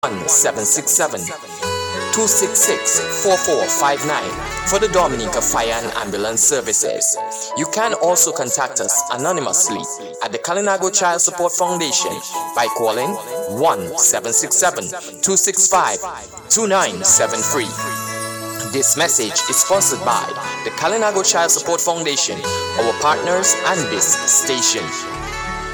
1-767-266-4459 for the Dominica Fire and Ambulance Services. You can also contact us anonymously at the Kalinago Child Support Foundation by calling 1-767-265-2973. This message is sponsored by the Kalinago Child Support Foundation, our partners, and this station.